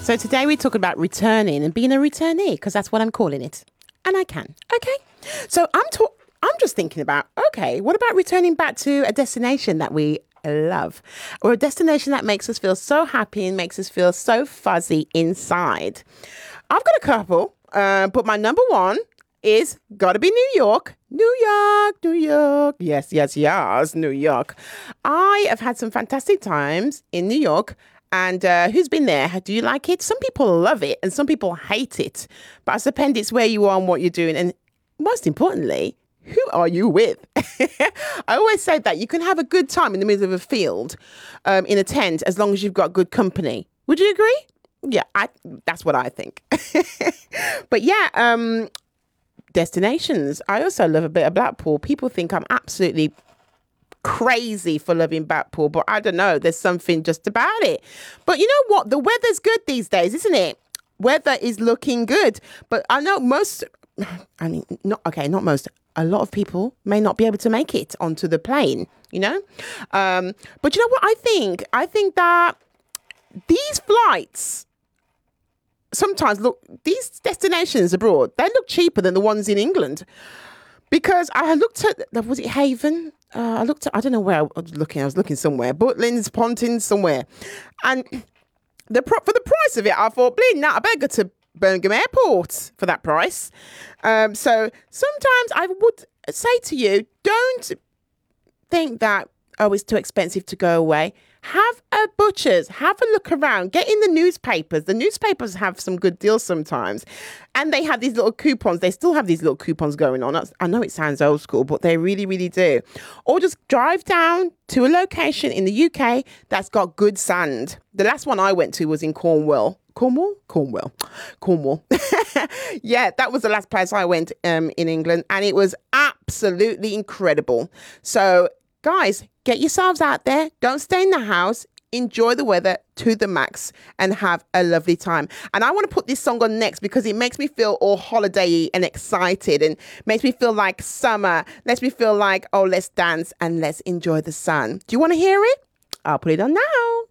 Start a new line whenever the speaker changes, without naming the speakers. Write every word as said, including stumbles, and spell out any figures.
So today we talk about returning and being a returnee, because that's what I'm calling it. And I can. Okay. So I'm ta- I'm just thinking about, okay, what about returning back to a destination that we love, or a destination that makes us feel so happy and makes us feel so fuzzy inside? I've got a couple, uh, but my number one is gotta be New York. New York, New York. Yes, yes, yes, New York. I have had some fantastic times in New York. And uh, who's been there? Do you like it? Some people love it and some people hate it. But I suppose it's where you are and what you're doing. And most importantly, who are you with? I always say that you can have a good time in the middle of a field um, in a tent as long as you've got good company. Would you agree? Yeah, I, that's what I think. But yeah, um, destinations. I also love a bit of Blackpool. People think I'm absolutely crazy for loving Blackpool, but I don't know. There's something just about it. But you know what? The weather's good these days, isn't it? Weather is looking good. But I know most, I mean, not okay, not most. A lot of people may not be able to make it onto the plane, you know? Um, but you know what I think? I think that these flights sometimes look, these destinations abroad, they look cheaper than the ones in England. Because I looked at, was it Haven? Uh, I looked at, I don't know where I was looking. I was looking somewhere. Butlins, Pontins, somewhere. And the pro- for the price of it, I thought, bleeding out, I better go to Birmingham Airport for that price. Um, so sometimes I would say to you, don't think that, oh, it's too expensive to go away. Have a butcher's, have a look around, get in the newspapers. The newspapers have some good deals sometimes. And they have these little coupons. They still have these little coupons going on. I know it sounds old school, but they really, really do. Or just drive down to a location in the U K that's got good sand. The last one I went to was in Cornwall. Cornwall? Cornwall. Cornwall. Yeah, that was the last place I went um, in England. And it was absolutely incredible. So guys, get yourselves out there. Don't stay in the house. Enjoy the weather to the max and have a lovely time. And I want to put this song on next because it makes me feel all holiday-y and excited and makes me feel like summer. Lets me feel like, oh, let's dance and let's enjoy the sun. Do you want to hear it? I'll put it on now.